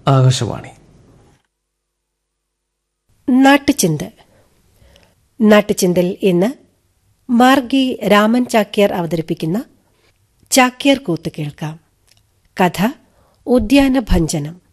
ആകാശവാണി. നാട്ടുചിന്ത്. നാട്ടുചിന്തൽ ഇന്ന് മാർഗി രാമൻ ചാക്യാർ അവതരിപ്പിക്കുന്ന ചാക്യാർ കൂത്ത് കേൾക്കാം. കഥ ഉദ്യാനഭഞ്ജനം.